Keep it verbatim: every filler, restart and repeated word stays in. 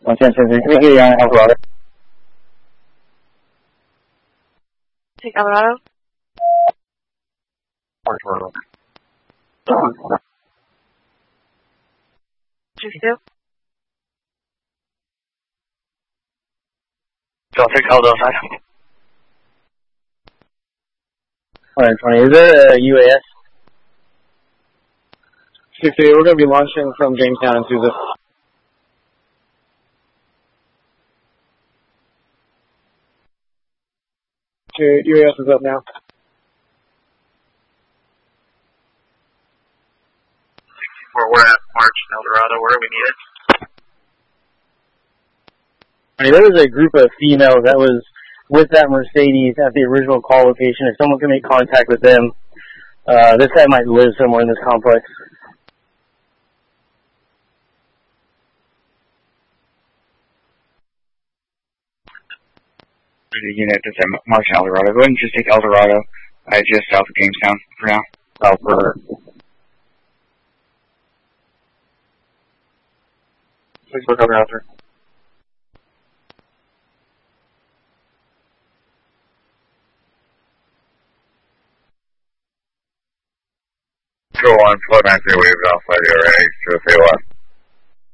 one ten ten three. Can we hear you on Alvarado? Take Alvarado. Alvarado. two two. Delta Caldo side. one twenty. Is there a U A S? six eight, we're going to be launching from Jamestown into the... U A S is up now. We're at March in El Dorado. Where are we needed? I mean, there was a group of females that was with that Mercedes at the original call location. If someone can make contact with them, uh, this guy might live somewhere in this complex. Unit that's at March in El Dorado. Go ahead and just take El Dorado, uh, just south of Jamestown for now. South for Please look over after. Go on, flood nine three waves outside the array, so say what?